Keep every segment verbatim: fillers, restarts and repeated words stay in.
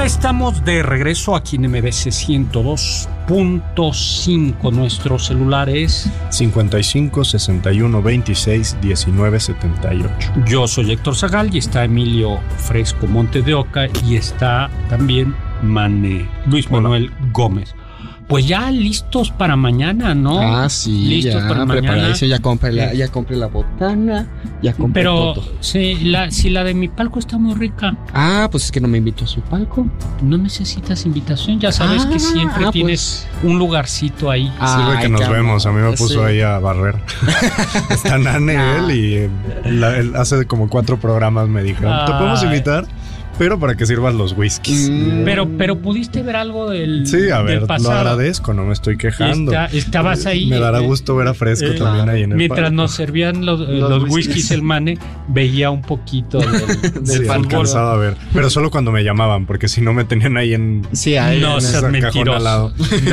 estamos de regreso aquí en M B C ciento dos punto cinco. Nuestro celular es cincuenta y cinco, sesenta y uno, veintiséis, diecinueve, setenta y ocho. Yo soy Héctor Zagal y está Emilio Fresco Monte de Oca y está también Mane, Luis Manuel Hola. Gómez. Pues ya listos para mañana, ¿no? Ah, sí, listos ya, para mañana. Ya compré la, ya compré la botana, ya compré Pero, todo. sí, la, si la de mi palco está muy rica. Ah, pues es que no me invitó a su palco. No necesitas invitación, ya sabes ah, que siempre ah, tienes pues. un lugarcito ahí. Ah, sí, que nos cabrón. vemos, a mí me puso sí. ahí a barrer. Está Nane ah. él y eh, la, él hace como cuatro programas me dijo, ¿te podemos invitar? Pero para que sirvas los whiskies. Mm, pero, pero pudiste ver algo del Sí, a ver, del pasado. Lo agradezco, no me estoy quejando. Está, estabas ahí. Me dará gusto ver a Fresco eh, también ahí en el Mientras palco. nos servían los, los, los whiskies el Mane, veía un poquito del, del sí, fútbol. alcanzaba a ver. Pero solo cuando me llamaban, porque si no me tenían ahí en, sí, ahí no, en esa cajón al lado.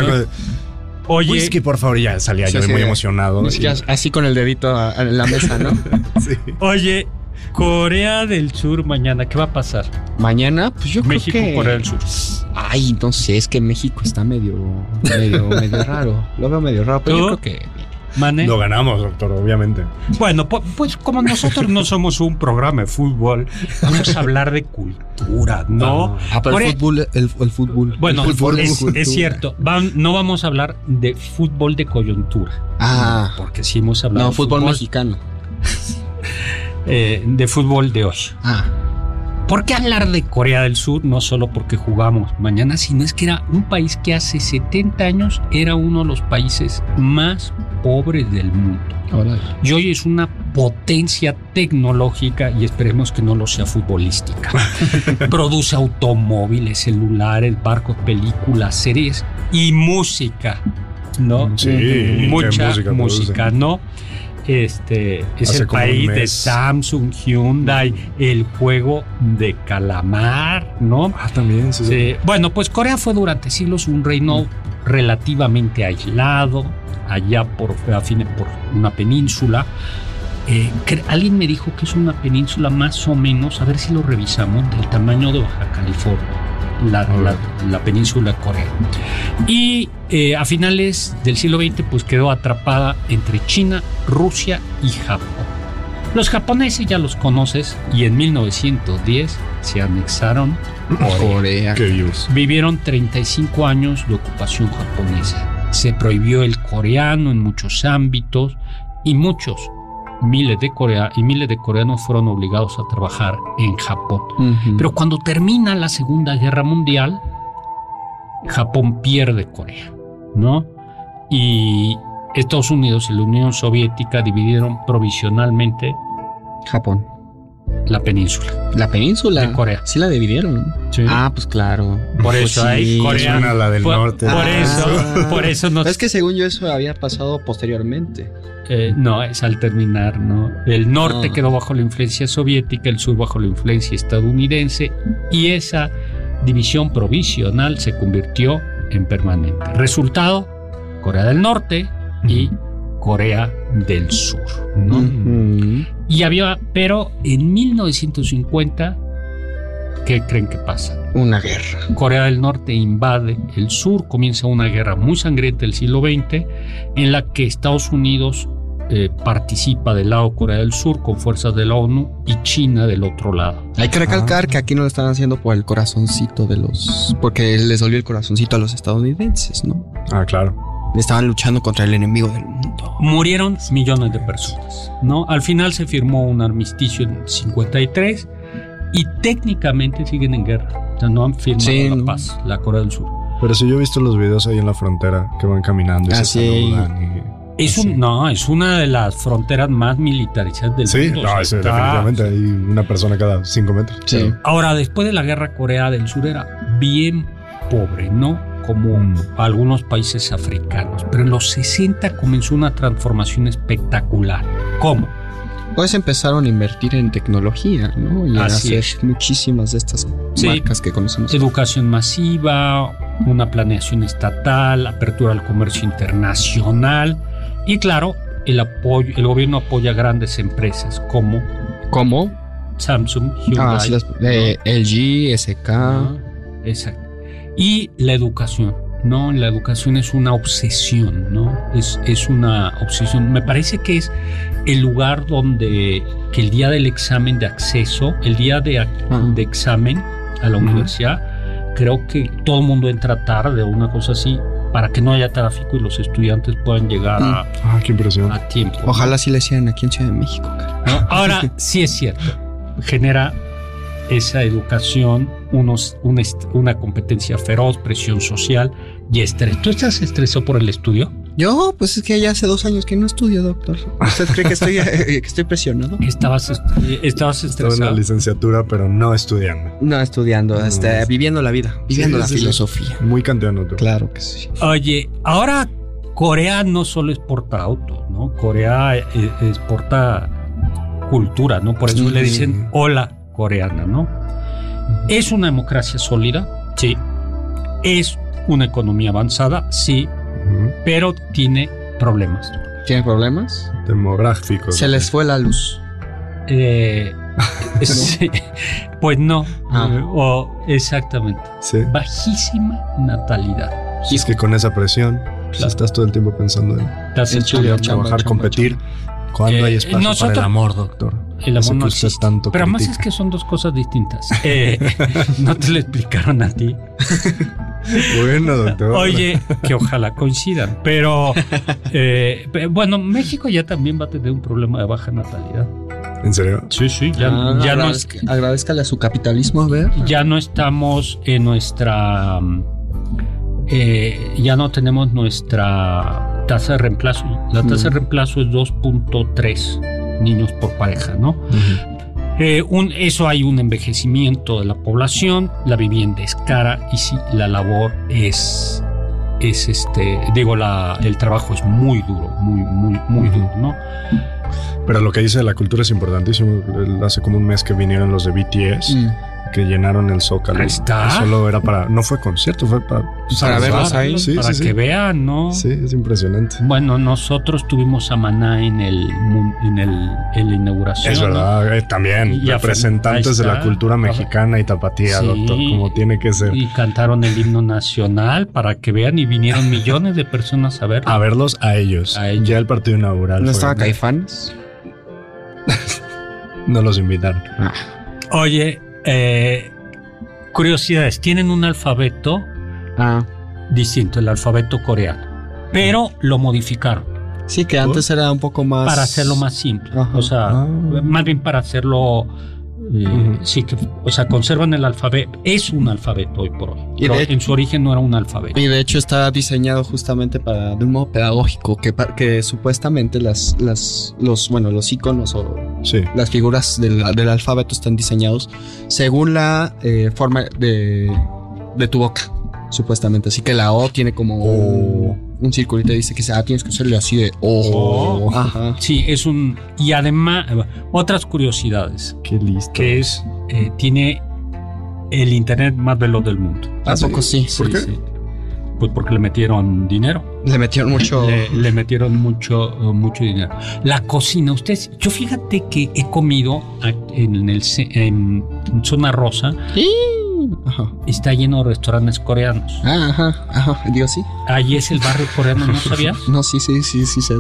Oye, whisky, por favor, ya salía sí, yo sí, muy emocionado. Y... Así con el dedito a, a la mesa, ¿no? sí. Oye, Corea del Sur mañana, ¿qué va a pasar? Mañana, pues yo México, creo que... México, Corea del Sur. Ay, entonces es que México está medio, medio, medio raro. Lo veo medio raro, pero ¿tú? Yo creo que... ¿Mane? Lo ganamos, doctor, obviamente. Bueno, pues, pues como nosotros no somos un programa de fútbol, vamos a hablar de cultura, ¿no? Ah, pero el fútbol, el, el fútbol. Bueno, el fútbol es, es cierto. Van, no vamos a hablar de fútbol de coyuntura. Ah. Porque sí hemos hablado no, de fútbol, fútbol mexicano. Eh, de fútbol de hoy. Ah. ¿Por qué hablar de Corea del Sur? No solo porque jugamos mañana, sino es que era un país que hace setenta años era uno de los países más pobres del mundo. Ahora. Y hoy es una potencia tecnológica y esperemos que no lo sea futbolística. Produce automóviles, celulares, barcos, películas, series y música, ¿no? Sí, mucha música, música, ¿no? Este es Hace el país de Samsung, Hyundai, el juego de calamar, ¿no? Ah, también, sí, sí. sí. Bueno, pues Corea fue durante siglos un reino mm. relativamente aislado, allá por, a fin, por una península. Eh, que, alguien me dijo que es una península más o menos, a ver si lo revisamos, del tamaño de Baja California. La, la, la península de Corea. Y eh, a finales del siglo veinte pues quedó atrapada entre China, Rusia y Japón. Los japoneses ya los conoces y en mil novecientos diez se anexaron Corea. Corea. Vivieron treinta y cinco años de ocupación japonesa. Se prohibió el coreano en muchos ámbitos y muchos miles de Corea y miles de coreanos fueron obligados a trabajar en Japón. Uh-huh. Pero cuando termina la Segunda Guerra Mundial, Japón pierde Corea, ¿no? Y Estados Unidos y la Unión Soviética dividieron provisionalmente Japón. La península. ¿La península? De Corea. Sí la dividieron. Sí. Ah, pues claro. Por eso pues hay sí. Corea. Suena la del por, norte. Por ah. eso, por eso no. Es que según yo eso había pasado posteriormente. Eh, no, es al terminar, ¿no? El norte ah. quedó bajo la influencia soviética, el sur bajo la influencia estadounidense y esa división provisional se convirtió en permanente. Resultado, Corea del Norte y Corea del Sur, ¿no? Uh-huh. Y había, pero en mil novecientos cincuenta, ¿qué creen que pasa? Una guerra. Corea del Norte invade el sur, comienza una guerra muy sangrienta del siglo veinte, en la que Estados Unidos eh, participa del lado de Corea del Sur con fuerzas de la ONU y China del otro lado. Hay que recalcar ah. que aquí no lo están haciendo por el corazoncito de los... porque les dolió el corazoncito a los estadounidenses, ¿no? Ah, claro. Estaban luchando contra el enemigo del mundo. Murieron millones de personas, ¿no? Al final se firmó un armisticio en cincuenta y tres y técnicamente siguen en guerra. O sea, no han firmado sí, la no. paz, la Corea del Sur. Pero sí yo he visto los videos ahí en la frontera que van caminando y ah, se sí. saludan. Y, es un, no, es una de las fronteras más militarizadas del sí, mundo. no, es, definitivamente hay una persona cada cinco metros. Sí. Pero... Ahora, después de la guerra, Corea del Sur era bien pobre, ¿no? Como mm. algunos países africanos. Pero en los sesenta comenzó una transformación espectacular. ¿Cómo? Pues empezaron a invertir en tecnología, ¿no? Y a hacer es. muchísimas de estas sí. marcas que conocemos. Educación masiva, una planeación estatal, apertura al comercio internacional y claro, el apoyo, el gobierno apoya grandes empresas como ¿Cómo? Samsung, Hyundai, ah, sí, las, eh, L G, S K, uh, exacto. Y la educación, ¿no? La educación es una obsesión, ¿no? Es, es una obsesión. Me parece que es el lugar donde, que el día del examen de acceso, el día de, uh-huh. de examen a la uh-huh. universidad, creo que todo el mundo entra tarde o una cosa así, para que no haya tráfico y los estudiantes puedan llegar mm. a, ah, qué impresión. a tiempo. Ojalá sí le hicieran aquí en Ciudad de México. ¿No? Ahora, sí es cierto, genera esa educación, unos, una, una competencia feroz, presión social y estrés. ¿Tú estás estresado por el estudio? Yo, pues es que ya hace dos años que no estudio, doctor. ¿Usted cree que estoy, que estoy presionado? Estabas, estabas estresado. Estaba en la licenciatura, pero no estudiando. No estudiando, no, este, no. viviendo la vida, viviendo sí, la sí, filosofía. Sí. Muy kantiano tú. Claro que sí. Oye, ahora Corea no solo exporta autos, ¿no? Corea exporta cultura, ¿no? Por eso mm-hmm. le dicen hola coreana, ¿no? ¿Es una democracia sólida? Sí. ¿Es una economía avanzada? Sí. Uh-huh. Pero tiene problemas. ¿Tiene problemas? Demográficos. Se les fue la luz. Eh, sí, pues no. Ah. Eh, o exactamente. ¿Sí? Bajísima natalidad. Es que con esa presión, claro. pues estás todo el tiempo pensando en estudiar, trabajar, chamba, competir. Chamba. ¿Cuándo eh, hay espacio nosotros, para el amor, doctor? El amor no existe. Tanto pero además es que son dos cosas distintas. Eh, no te lo explicaron a ti. Bueno, doctor. Oye, que ojalá coincidan. Pero eh, bueno, México ya también va a tener un problema de baja natalidad. ¿En serio? Sí, sí. Ya, ah, ya agradezca, no es, agradezcale a su capitalismo, a ver. Ya no estamos en nuestra. Eh, ya no tenemos nuestra tasa de reemplazo. La tasa mm. de reemplazo es dos punto tres niños por pareja, ¿no? Uh-huh. Eh, un, eso hay un envejecimiento de la población, la vivienda es cara y sí, la labor es, es este, digo, la, el trabajo es muy duro, muy, muy, muy uh-huh. duro, ¿no? Pero lo que dice de la cultura es importantísimo. Hace como un mes que vinieron los de B T S, mm. que llenaron el Zócalo. Ahí está. Solo era para, no fue concierto, fue para, pues para verlos ahí, sí, para sí, que sí. vean, ¿no? Sí, es impresionante. Bueno, nosotros tuvimos a Maná en el en el en la inauguración. Es verdad, ¿no? eh, también y representantes de la cultura mexicana y tapatía, sí, doctor, como tiene que ser. Y cantaron el himno nacional para que vean y vinieron millones de personas a verlos. A verlos a ellos. A ellos. Ya el partido inaugural. ¿No estaba Caifanes? No los invitaron. Ah. Oye, eh, curiosidades, tienen un alfabeto ah. distinto, el alfabeto coreano, pero lo modificaron. Sí, que antes era un poco más... Para hacerlo más simple, Ajá. o sea, ah. más bien para hacerlo... Eh, uh-huh. Sí, que, o sea, conservan el alfabeto. Es un alfabeto hoy por hoy. Y pero de, en su origen no era un alfabeto. Y de hecho está diseñado justamente para de un modo pedagógico que, que supuestamente las, las, los, bueno, los iconos o sí. las figuras del, del alfabeto están diseñados según la eh, forma de, de tu boca, supuestamente. Así que la O tiene como oh. un, un circulito y dice que ah, tienes que hacerle así de O. Oh. Ajá. Sí, es un... Y además, otras curiosidades. Qué listo. Que es, eh, tiene el internet más veloz del mundo. ¿A poco sí? ¿Por sí, qué? Sí. Pues porque le metieron dinero. Le metieron mucho... Le, le metieron mucho, mucho dinero. La cocina, ustedes... Yo fíjate que he comido en, el, en Zona Rosa... Sí. Ajá. Está lleno de restaurantes coreanos. Ah, ajá, ajá, digo sí. Ahí es el barrio coreano, ¿no sabías? No, sí, sí, sí, sí sé.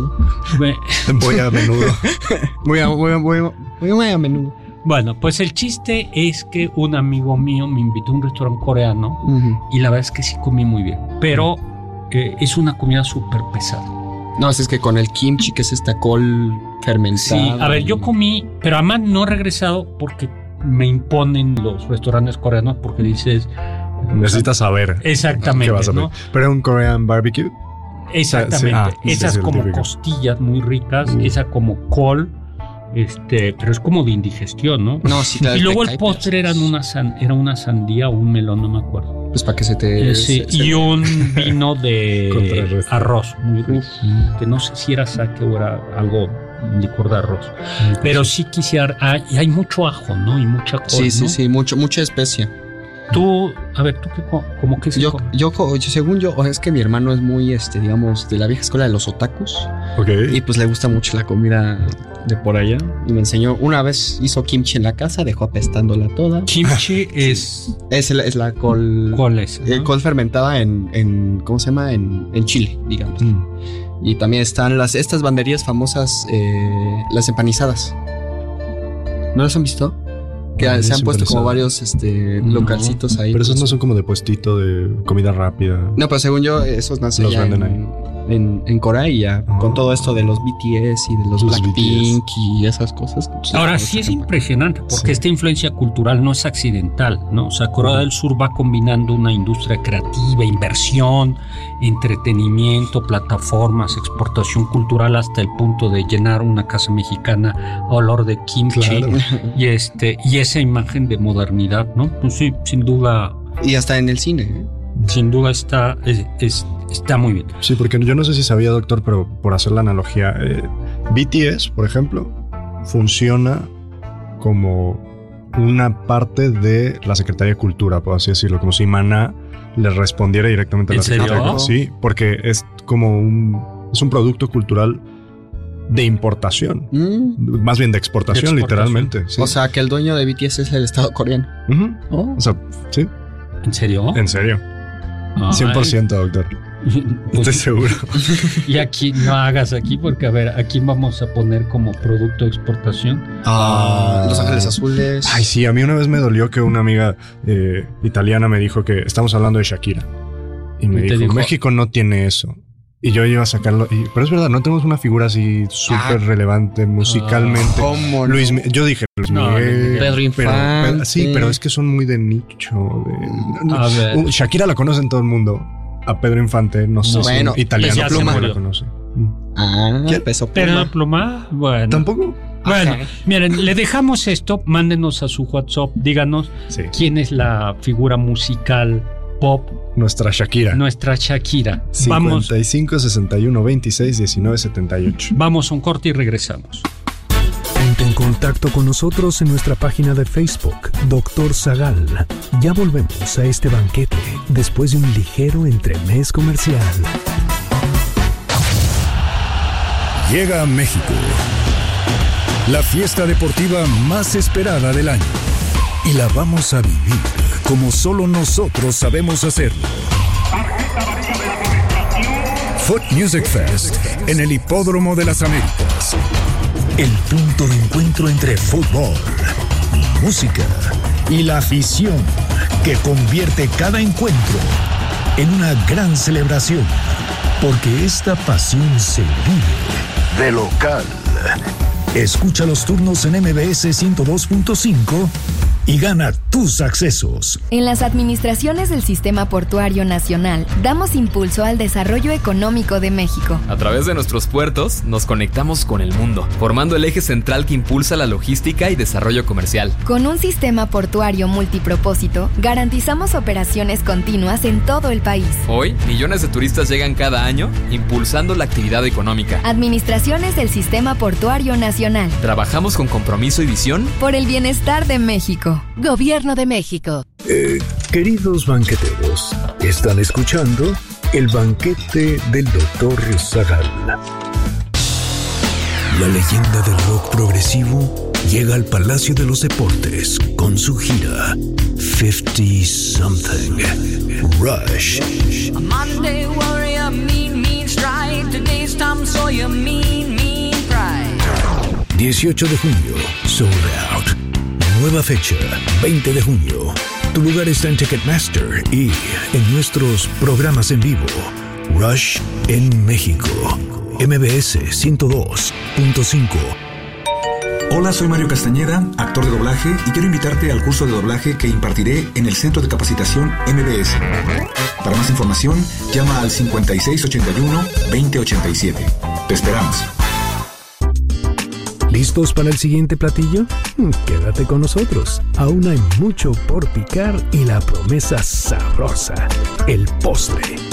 Voy a menudo. Voy a, voy a, voy a, voy a menudo. Bueno, pues el chiste es que un amigo mío me invitó a un restaurante coreano uh-huh. y la verdad es que sí comí muy bien, pero eh, es una comida súper pesada. No, es que con el kimchi, que es esta col fermentada. Sí, a ver, yo comí, pero además no he regresado porque me imponen los restaurantes coreanos porque dices... Necesitas saber. Exactamente, ¿qué vas a ver? ¿no? Pero un Korean barbecue. Exactamente. Ah, sí, esas sí, como típico. Costillas muy ricas, uh. esa como col, este, pero es como de indigestión, ¿no? No, sí, claro. Y luego el postre era una, san, era una sandía o un melón, no me acuerdo. Pues para que se te... Eh, sí, se, y se... un vino de arroz, muy rico, que no sé si era sake o era algo... licor de arroz, pero sí quisiera, ah, y hay mucho ajo, ¿no? Y mucha col, sí, sí, ¿no? sí, mucho, mucha especia. Tú, a ver, tú qué, como que yo, yo, yo, según yo, es que mi hermano es muy, este, digamos, de la vieja escuela de los otakus. Ok. Y pues le gusta mucho la comida de por allá. Y me enseñó, una vez hizo kimchi en la casa, dejó apestándola toda. Kimchi es... Es, el, es la col... ¿Cuál es? ¿no? Col fermentada en, en, ¿cómo se llama? En, en Chile, digamos. Mm. Y también están las, estas banderías famosas, eh, las empanizadas. ¿No las han visto? Que se han puesto como varios este, no, localcitos ahí. Pero esos no son como de puestito de comida rápida. No, pero según yo, esos nacen los venden en, ahí. En, en Corea y ya oh. con todo esto de los B T S y de los, los Blackpink y esas cosas. Pues, ahora sí es impresionante porque sí. esta influencia cultural no es accidental, ¿no? O sea, Corea del Sur va combinando una industria creativa, inversión, entretenimiento, plataformas, exportación cultural hasta el punto de llenar una casa mexicana a olor de kimchi claro. y este y esa imagen de modernidad, ¿no? Pues sí, sin duda. Y hasta en el cine, ¿eh? Sin duda está, es, es, está muy bien. Sí, porque yo no sé si sabía, doctor, pero por hacer la analogía, eh, B T S, por ejemplo, funciona como una parte de la Secretaría de Cultura, por así decirlo, como si Maná le respondiera directamente a la Secretaría de Cultura. Sí, porque es como un, es un producto cultural de importación, mm. más bien de exportación, de exportación. literalmente. Sí. O sea, que el dueño de B T S es el Estado coreano. Uh-huh. Oh. O sea, sí. ¿En serio? En serio. cien por ciento, doctor. Estoy seguro. Y aquí no hagas aquí porque, a ver, aquí vamos a poner como producto de exportación. Ah, Los Ángeles Azules. Ay, sí, a mí una vez me dolió que una amiga eh, italiana me dijo que estamos hablando de Shakira. Y me ¿Y dijo, dijo, México no tiene eso. Y yo iba a sacarlo. Y, pero es verdad, no tenemos una figura así súper ah, relevante musicalmente. ¿Cómo Luis, no? Yo dije Luis no, Miguel. Pedro Infante. Pero, pero, sí, pero es que son muy de nicho. De, a ver. Uh, Shakira la conocen todo el mundo. A Pedro Infante, no sé. Bueno, si italiano. Peso Pluma la conoce. Ah, ¿Quién? Peso Pluma. Pedro Pluma. Bueno. ¿Tampoco? Bueno, okay. Miren, le dejamos esto. Mándenos a su WhatsApp. Díganos sí. quién es la figura musical pop. Nuestra Shakira. Nuestra Shakira. cincuenta y cinco, sesenta y uno, veintiséis, diecinueve, setenta y ocho. Vamos a un corte y regresamos. Ponte en contacto con nosotros en nuestra página de Facebook, Doctor Zagal. Ya volvemos a este banquete después de un ligero entremés comercial. Llega a México la fiesta deportiva más esperada del año y la vamos a vivir como solo nosotros sabemos hacerlo. Foot Music Fest en el Hipódromo de las Américas. El punto de encuentro entre fútbol, música y la afición que convierte cada encuentro en una gran celebración. Porque esta pasión se vive de local. Escucha los turnos en M B S ciento dos punto cinco y gana tus accesos. En las administraciones del Sistema Portuario Nacional, damos impulso al desarrollo económico de México. A través de nuestros puertos, nos conectamos con el mundo, formando el eje central que impulsa la logística y desarrollo comercial. Con un sistema portuario multipropósito, garantizamos operaciones continuas en todo el país. Hoy, millones de turistas llegan cada año, impulsando la actividad económica. Administraciones del Sistema Portuario Nacional. Trabajamos con compromiso y visión por el bienestar de México. Gobierno de México. Eh, queridos banqueteros, están escuchando el banquete del Doctor Zagal. La leyenda del rock progresivo llega al Palacio de los Deportes con su gira fifty something Rush. A Monday warrior, mean, mean strike. Today's Tom Sawyer, mean, mean pride. dieciocho de junio, sold out. Nueva fecha, veinte de junio. Tu lugar está en Ticketmaster y en nuestros programas en vivo. Rush en México. M B S ciento dos punto cinco. Hola, soy Mario Castañeda, actor de doblaje, y quiero invitarte al curso de doblaje que impartiré en el Centro de Capacitación M B S. Para más información, llama al cincuenta y seis ochenta y uno, veinte ochenta y siete. Te esperamos. ¿Listos para el siguiente platillo? Quédate con nosotros. Aún hay mucho por picar y la promesa sabrosa, el postre.